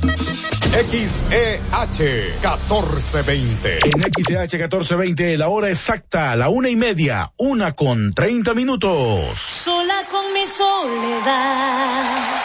XEH 1420. En XEH 1420, la hora exacta, 1:30, 1:30. Sola con mi soledad.